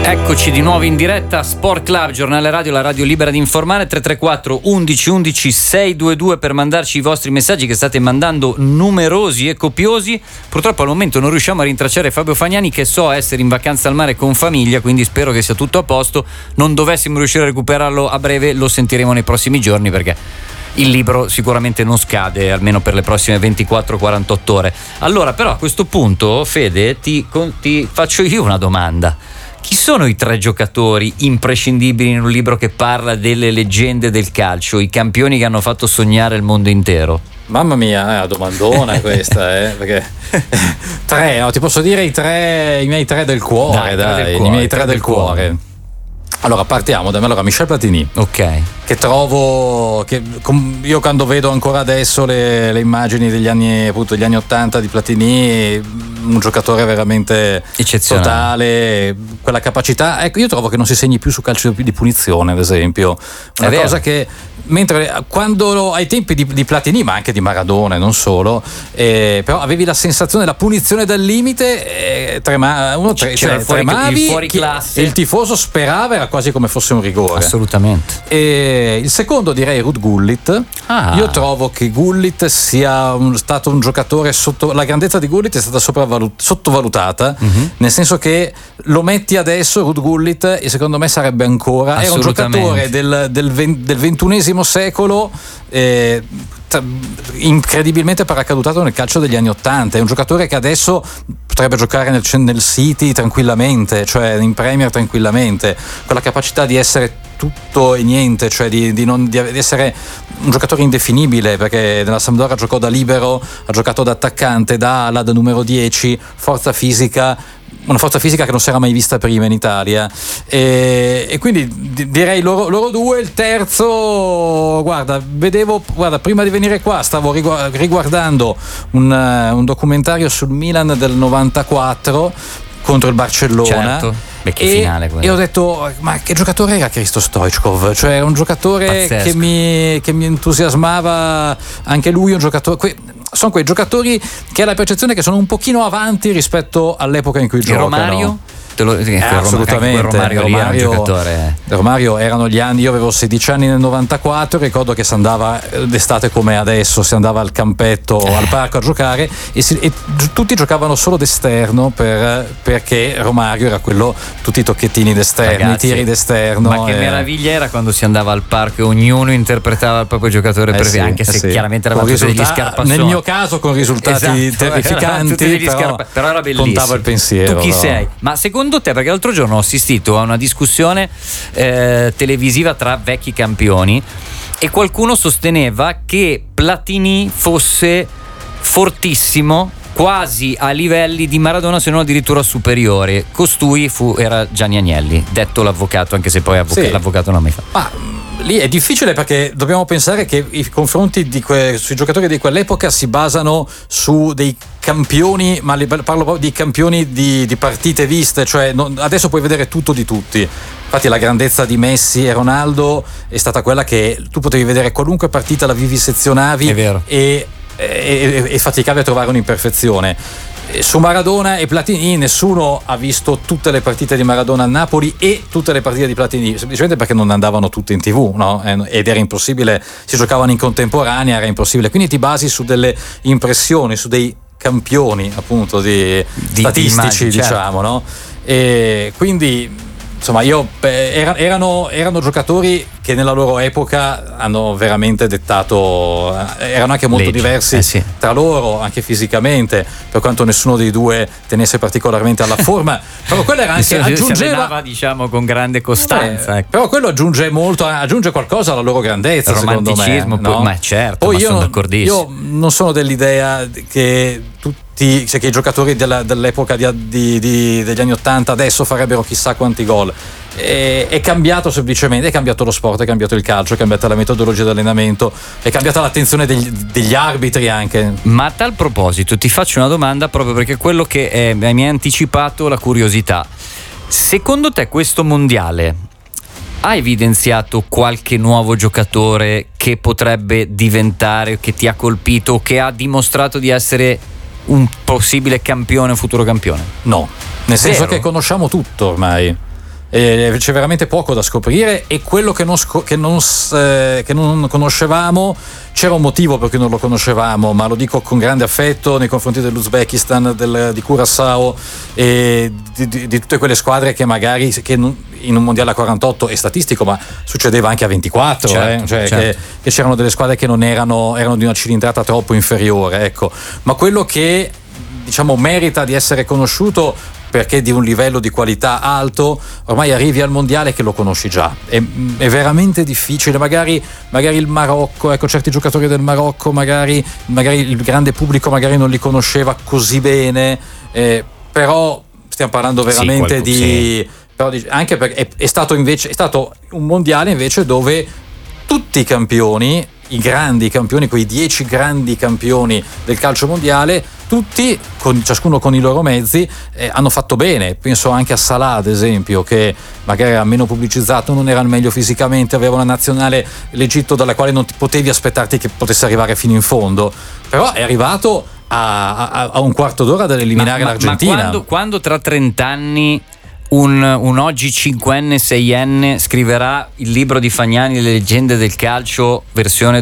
Eccoci di nuovo in diretta Sport Club, giornale radio, la radio libera di informare. 334 11 11 622 per mandarci i vostri messaggi che state mandando numerosi e copiosi. Purtroppo al momento non riusciamo a rintracciare Fabio Fagnani, che so essere in vacanza al mare con famiglia, quindi spero che sia tutto a posto. Non dovessimo riuscire a recuperarlo a breve, lo sentiremo nei prossimi giorni, perché il libro sicuramente non scade, almeno per le prossime 24-48 ore. Allora, però a questo punto, Fede, ti faccio io una domanda. Chi sono i 3 giocatori imprescindibili in un libro che parla delle leggende del calcio, i campioni che hanno fatto sognare il mondo intero? Mamma mia, è una domandona questa, perché 3, no, ti posso dire i miei 3 del cuore, i miei 3 del cuore. Allora partiamo da me. Allora, Michel Platini, ok, che trovo che io quando vedo ancora adesso le immagini degli anni 80 di Platini, un giocatore veramente eccezionale, totale, quella capacità. Ecco, io trovo che non si segni più su calcio di punizione, ad esempio, una cosa che mentre quando ai tempi di Platini, ma anche di Maradona e non solo, però avevi la sensazione della punizione dal limite, tremavi, il fuori classe, il tifoso sperava, era quasi come fosse un rigore. Assolutamente. E il secondo direi Ruud Gullit. Io trovo che Gullit sia stato un giocatore la grandezza di Gullit è stata sottovalutata, nel senso che lo metti adesso Ruud Gullit e secondo me sarebbe ancora, era un giocatore del XXI secolo, incredibilmente paracadutato nel calcio degli anni 80. È un giocatore che adesso potrebbe giocare nel City tranquillamente, cioè in Premier tranquillamente, con la capacità di essere tutto e niente, cioè di essere un giocatore indefinibile, perché nella Sampdoria giocò da libero, ha giocato da attaccante, da ala, da numero 10, una forza fisica che non si era mai vista prima in Italia, e quindi direi loro due. Il terzo, guarda, prima di venire qua stavo riguardando un documentario sul Milan del 94 contro il Barcellona. Certo. Che finale, e ho detto, ma che giocatore era Hristo Stoichkov? Cioè un giocatore che mi entusiasmava, anche lui un giocatore. Sono quei giocatori che ha la percezione che sono un pochino avanti rispetto all'epoca in cui giocano. Romario? Assolutamente. Romario erano gli anni, io avevo 16 anni nel 94, ricordo che si andava d'estate come adesso, si andava al campetto, al parco a giocare, e tutti giocavano solo d'esterno perché Romario era quello, tutti i tocchettini d'esterno, i tiri d'esterno. Ma che meraviglia era quando si andava al parco e ognuno interpretava il proprio giocatore preferito, anche se chiaramente eravamo tutti degli scarpassoni. Nel mio caso con risultati terrificanti, però era bellissimo. Contava il pensiero. Tu chi sei? Ma secondo te, perché l'altro giorno ho assistito a una discussione televisiva tra vecchi campioni e qualcuno sosteneva che Platini fosse fortissimo, quasi a livelli di Maradona, se non addirittura superiore. Costui era Gianni Agnelli, detto l'avvocato, anche se poi l'avvocato non l'ha mai fatto. Ma lì è difficile, perché dobbiamo pensare che i confronti sui giocatori di quell'epoca si basano su dei campioni, ma parlo proprio di campioni di partite viste, cioè adesso puoi vedere tutto di tutti. Infatti la grandezza di Messi e Ronaldo è stata quella che tu potevi vedere qualunque partita, la vivisezionavi, è vero, e faticavi a trovare un'imperfezione. Su Maradona e Platini nessuno ha visto tutte le partite di Maradona a Napoli e tutte le partite di Platini, semplicemente perché non andavano tutte in TV, no? Ed era impossibile, si giocavano in contemporanea, era impossibile, quindi ti basi su delle impressioni, su dei campioni appunto di statistici, diciamo, no? E quindi insomma erano giocatori che nella loro epoca hanno veramente dettato, erano anche molto diversi tra loro, anche fisicamente, per quanto nessuno dei due tenesse particolarmente alla forma, però quello era anche aggiungeva, diciamo, con grande costanza, però quello aggiunge qualcosa alla loro grandezza, romanticismo, secondo me, no? Ma certo, poi sono d'accordissimo. Io non sono dell'idea che che i giocatori dell'epoca degli anni 80 adesso farebbero chissà quanti gol. È cambiato semplicemente, è cambiato lo sport, è cambiato il calcio, è cambiata la metodologia di allenamento, è cambiata l'attenzione degli arbitri anche. Ma a tal proposito ti faccio una domanda, proprio perché quello che mi hai anticipato la curiosità. Secondo te questo mondiale ha evidenziato qualche nuovo giocatore che potrebbe diventare, che ti ha colpito, che ha dimostrato di essere un possibile campione, un futuro campione? No, nel senso che conosciamo tutto ormai. c'è veramente poco da scoprire, e quello che non conoscevamo, c'era un motivo per cui non lo conoscevamo, ma lo dico con grande affetto nei confronti dell'Uzbekistan, di Curaçao e di tutte quelle squadre che magari in un mondiale a 48 è statistico, ma succedeva anche a 24, certo. Che c'erano delle squadre che erano di una cilindrata troppo inferiore, ecco. Ma quello che diciamo merita di essere conosciuto, perché di un livello di qualità alto, ormai arrivi al mondiale che lo conosci già. È veramente difficile, magari il Marocco, ecco, certi giocatori del Marocco magari il grande pubblico magari non li conosceva così bene, però stiamo parlando veramente anche perché è stato un mondiale invece dove tutti i campioni, i grandi campioni, quei 10 grandi campioni del calcio mondiale, tutti, ciascuno con i loro mezzi, hanno fatto bene. Penso anche a Salah, ad esempio, che magari era meno pubblicizzato, non era al meglio fisicamente, aveva una nazionale, l'Egitto, dalla quale non potevi aspettarti che potesse arrivare fino in fondo, però è arrivato a un quarto d'ora dall'eliminare l'Argentina. Ma quando tra 30 anni un oggi 5enne, 6enne scriverà il libro di Fagnani, Le leggende del calcio versione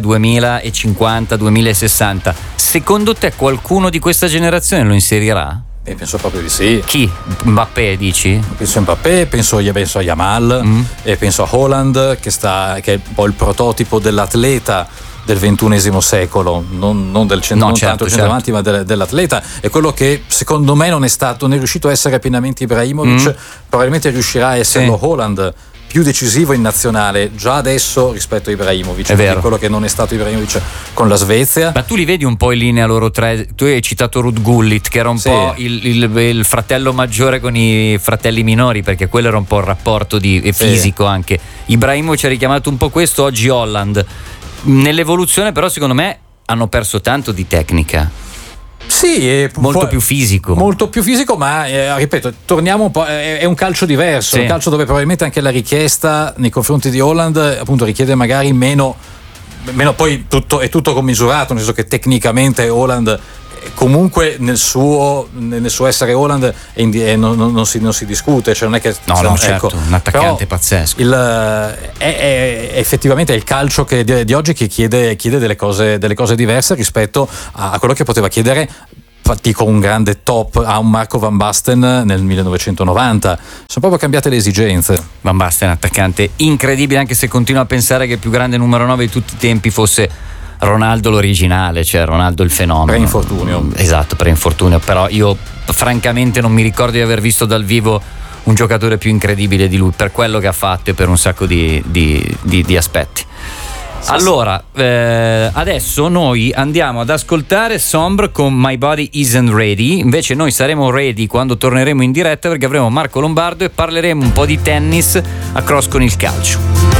2050-2060, secondo te qualcuno di questa generazione lo inserirà? Penso proprio di sì. Chi? Mbappé, dici? Penso a Mbappé, penso a Yamal, e penso a Haaland, che è un po' il prototipo dell'atleta del XXI secolo, non del centravanti, ma dell'atleta. È quello che secondo me non è riuscito a essere pienamente Ibrahimovic, probabilmente riuscirà a esserlo Haaland, più decisivo in nazionale già adesso rispetto a Ibrahimovic, è vero. Quello che non è stato Ibrahimovic con la Svezia. Ma tu li vedi un po' in linea loro tre? Tu hai citato Ruud Gullit, che era un po' il fratello maggiore con i fratelli minori, perché quello era un po' il rapporto fisico anche. Ibrahimovic ha richiamato un po' questo, oggi Haaland. Nell'evoluzione però secondo me hanno perso tanto di tecnica. Sì, è molto più fisico, ma ripeto, torniamo un po', è un calcio diverso, un calcio dove probabilmente anche la richiesta nei confronti di Haaland appunto richiede magari meno, poi è tutto commisurato, nel senso che tecnicamente Haaland comunque nel suo essere Haaland non si discute, cioè non è che certo, un attaccante pazzesco. È effettivamente il calcio di oggi che chiede delle cose diverse rispetto a quello che poteva chiedere, dico, un grande top a un Marco Van Basten nel 1990. Sono proprio cambiate le esigenze. Van Basten, attaccante incredibile, anche se continuo a pensare che il più grande numero 9 di tutti i tempi fosse Ronaldo l'originale, cioè Ronaldo il fenomeno. Pre-infortunio. Esatto, pre-infortunio, però io francamente non mi ricordo di aver visto dal vivo un giocatore più incredibile di lui, per quello che ha fatto e per un sacco di aspetti. Allora, adesso noi andiamo ad ascoltare Sombre con My Body Isn't Ready. Invece noi saremo ready quando torneremo in diretta, perché avremo Marco Lombardo e parleremo un po' di tennis a cross con il calcio.